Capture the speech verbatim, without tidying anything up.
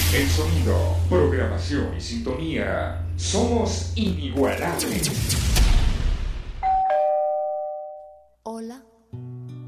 El sonido, programación y sintonía. Somos inigualables. Hola.